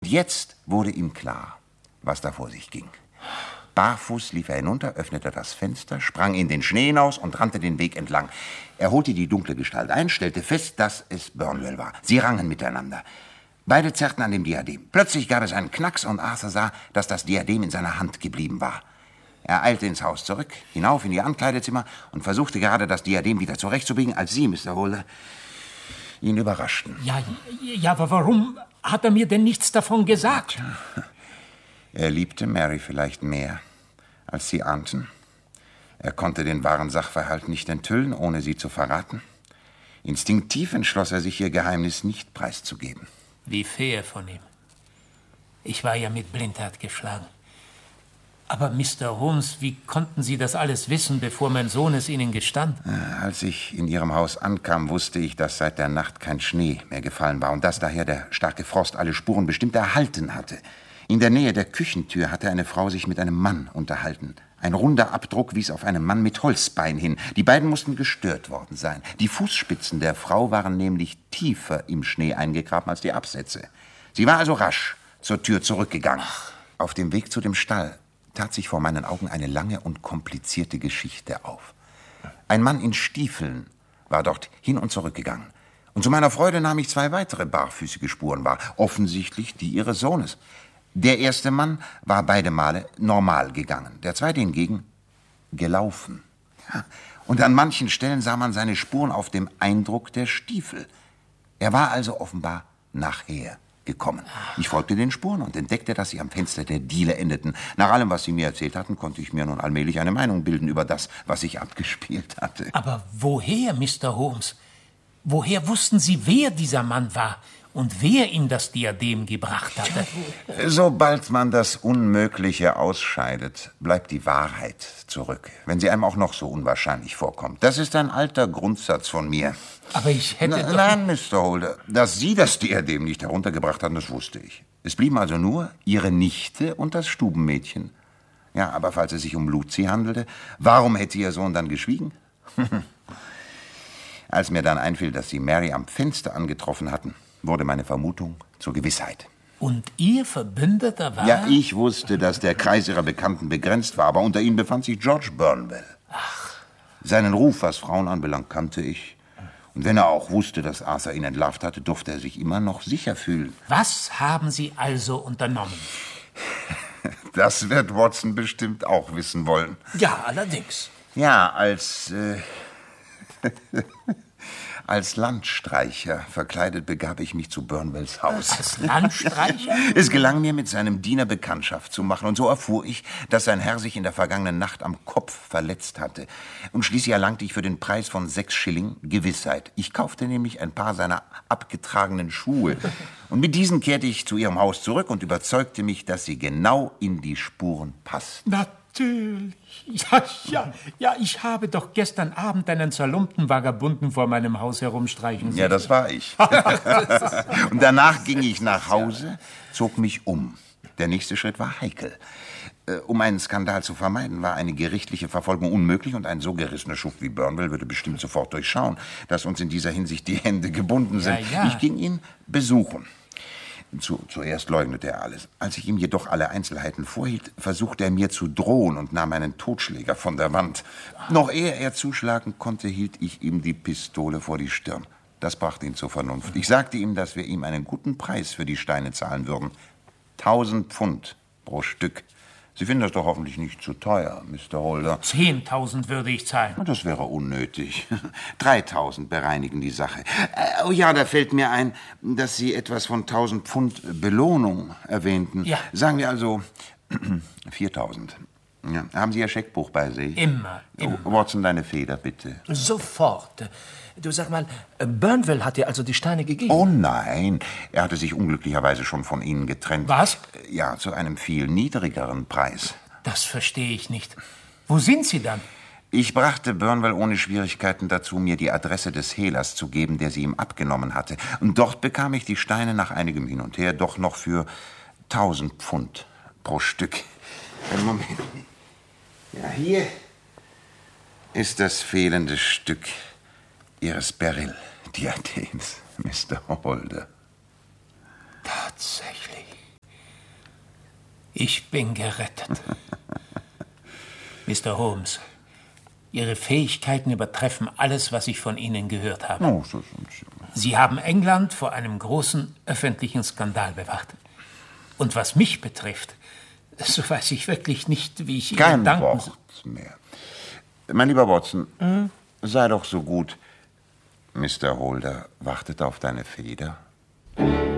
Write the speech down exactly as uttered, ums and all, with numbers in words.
jetzt wurde ihm klar, was da vor sich ging. Barfuß lief er hinunter, öffnete das Fenster, sprang in den Schnee hinaus und rannte den Weg entlang. Er holte die dunkle Gestalt ein, stellte fest, dass es Burnwell war. Sie rangen miteinander. Beide zerrten an dem Diadem. Plötzlich gab es einen Knacks und Arthur sah, dass das Diadem in seiner Hand geblieben war. Er eilte ins Haus zurück, hinauf in ihr Ankleidezimmer und versuchte gerade, das Diadem wieder zurechtzubiegen, als Sie, Mister Holder, ihn überraschten. Ja, ja, aber warum hat er mir denn nichts davon gesagt? Tja, er liebte Mary vielleicht mehr, als Sie ahnten. Er konnte den wahren Sachverhalt nicht enthüllen, ohne sie zu verraten. Instinktiv entschloss er sich, ihr Geheimnis nicht preiszugeben. Wie fair von ihm. Ich war ja mit Blindheit geschlagen. Aber Mister Holmes, wie konnten Sie das alles wissen, bevor mein Sohn es Ihnen gestand? Als ich in Ihrem Haus ankam, wusste ich, dass seit der Nacht kein Schnee mehr gefallen war und dass daher der starke Frost alle Spuren bestimmt erhalten hatte. In der Nähe der Küchentür hatte eine Frau sich mit einem Mann unterhalten. Ein runder Abdruck wies auf einen Mann mit Holzbein hin. Die beiden mussten gestört worden sein. Die Fußspitzen der Frau waren nämlich tiefer im Schnee eingegraben als die Absätze. Sie war also rasch zur Tür zurückgegangen. Ach. Auf dem Weg zu dem Stall tat sich vor meinen Augen eine lange und komplizierte Geschichte auf. Ein Mann in Stiefeln war dort hin und zurück gegangen. Und zu meiner Freude nahm ich zwei weitere barfüßige Spuren wahr, offensichtlich die ihres Sohnes. Der erste Mann war beide Male normal gegangen, der zweite hingegen gelaufen. Ja, und an manchen Stellen sah man seine Spuren auf dem Eindruck der Stiefel. Er war also offenbar nachher gekommen. Ich folgte den Spuren und entdeckte, dass sie am Fenster der Diele endeten. Nach allem, was Sie mir erzählt hatten, konnte ich mir nun allmählich eine Meinung bilden über das, was sich abgespielt hatte. Aber woher, Mister Holmes? Woher wussten Sie, wer dieser Mann war und wer ihm das Diadem gebracht hatte? Sobald man das Unmögliche ausscheidet, bleibt die Wahrheit zurück, wenn sie einem auch noch so unwahrscheinlich vorkommt. Das ist ein alter Grundsatz von mir. Aber ich hätte Na, doch... Nein, Mister Holder, dass Sie das Diadem nicht heruntergebracht haben, das wusste ich. Es blieben also nur Ihre Nichte und das Stubenmädchen. Ja, aber falls es sich um Lucy handelte, warum hätte Ihr Sohn dann geschwiegen? Als mir dann einfiel, dass Sie Mary am Fenster angetroffen hatten, wurde meine Vermutung zur Gewissheit. Und Ihr Verbündeter war... Ja, ich wusste, dass der Kreis Ihrer Bekannten begrenzt war, aber unter ihnen befand sich George Burnwell. Ach. Seinen Ruf, was Frauen anbelangt, kannte ich. Und wenn er auch wusste, dass Arthur ihn entlarvt hatte, durfte er sich immer noch sicher fühlen. Was haben Sie also unternommen? Das wird Watson bestimmt auch wissen wollen. Ja, allerdings. Ja, als... Äh Als Landstreicher verkleidet begab ich mich zu Burnwells Haus. Als Landstreicher? Es gelang mir, mit seinem Diener Bekanntschaft zu machen. Und so erfuhr ich, dass sein Herr sich in der vergangenen Nacht am Kopf verletzt hatte. Und schließlich erlangte ich für den Preis von sechs Schilling Gewissheit. Ich kaufte nämlich ein paar seiner abgetragenen Schuhe. Und mit diesen kehrte ich zu ihrem Haus zurück und überzeugte mich, dass sie genau in die Spuren passt. Natürlich. Ja, ja, ja, ich habe doch gestern Abend einen zerlumpten Vagabunden vor meinem Haus herumstreichen sehen. Ja, das war ich. Und danach ging ich nach Hause, zog mich um. Der nächste Schritt war heikel. Um einen Skandal zu vermeiden, war eine gerichtliche Verfolgung unmöglich und ein so gerissener Schuft wie Burnwell würde bestimmt sofort durchschauen, dass uns in dieser Hinsicht die Hände gebunden sind. Ja, ja. Ich ging ihn besuchen. Zu, zuerst leugnete er alles. Als ich ihm jedoch alle Einzelheiten vorhielt, versuchte er mir zu drohen und nahm einen Totschläger von der Wand. Noch ehe er zuschlagen konnte, hielt ich ihm die Pistole vor die Stirn. Das brachte ihn zur Vernunft. Ich sagte ihm, dass wir ihm einen guten Preis für die Steine zahlen würden. Tausend Pfund pro Stück. Sie finden das doch hoffentlich nicht zu teuer, Mister Holder. Zehntausend würde ich zahlen. Das wäre unnötig. Dreitausend bereinigen die Sache. Äh, oh ja, da fällt mir ein, dass Sie etwas von tausend Pfund Belohnung erwähnten. Ja. Sagen wir also viertausend. Ja. Haben Sie Ihr Scheckbuch bei sich? Immer, immer. Oh, Watson, deine Feder, bitte. Sofort. Du, sag mal, Burnwell hat dir also die Steine gegeben? Oh nein, er hatte sich unglücklicherweise schon von Ihnen getrennt. Was? Ja, zu einem viel niedrigeren Preis. Das verstehe ich nicht. Wo sind Sie dann? Ich brachte Burnwell ohne Schwierigkeiten dazu, mir die Adresse des Hehlers zu geben, der sie ihm abgenommen hatte. Und dort bekam ich die Steine nach einigem Hin und Her doch noch für tausend Pfund pro Stück. Einen Moment. Ja, hier ist das fehlende Stück Ihres Beryl-Diadems, Mister Holder. Tatsächlich. Ich bin gerettet. Mister Holmes, Ihre Fähigkeiten übertreffen alles, was ich von Ihnen gehört habe. Oh, so, so, so. Sie haben England vor einem großen öffentlichen Skandal bewahrt. Und was mich betrifft, so weiß ich wirklich nicht, wie ich Kein Ihnen danken soll. Wort mehr. Mein lieber Watson, mhm. sei doch so gut. Mister Holder wartet auf deine Feder.